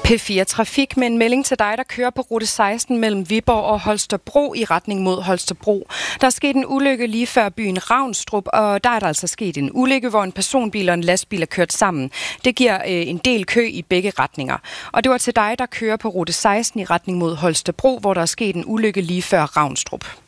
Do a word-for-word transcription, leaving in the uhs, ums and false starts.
P fire Trafik med en melding til dig, der kører på rute seksten mellem Viborg og Holstebro i retning mod Holstebro. Der er sket en ulykke lige før byen Ravnstrup, og der er der altså sket en ulykke, hvor en personbil og en lastbil er kørt sammen. Det giver øh, en del kø i begge retninger. Og det var til dig, der kører på rute seksten i retning mod Holstebro, hvor der er sket en ulykke lige før Ravnstrup.